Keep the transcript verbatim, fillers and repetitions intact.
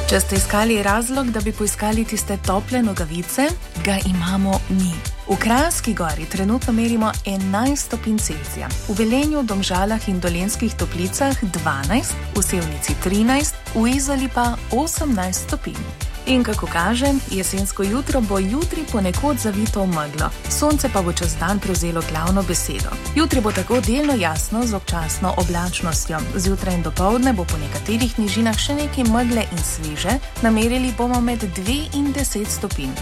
Če ste iskali razlog, da bi poiskali tiste tople nogavice, ga imamo mi. V Kranjski Gori trenutno merimo enajst stopinj Celzija, v Velenju, Domžalah in Dolenjskih Toplicah dvanajst, v Sevnici trinajst, v Izoli pa osemnajst stopinj. In kako kaže, jesensko jutro bo jutri ponekod zavito v meglo, sonce pa bo čez dan prevzelo glavno besedo. Jutri bo tako delno jasno z občasno oblačnostjo. Zjutraj in dopoldne bo po nekaterih nižinah še nekaj megle in sveže, namerili bomo med dve in deset stopinj.